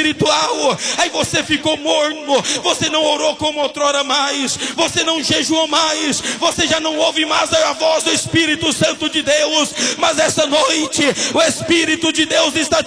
espiritual. Aí você ficou morno, você não orou como outrora mais, você não jejuou mais, você já não ouve mais a voz do Espírito Santo de Deus. Mas essa noite o Espírito de Deus está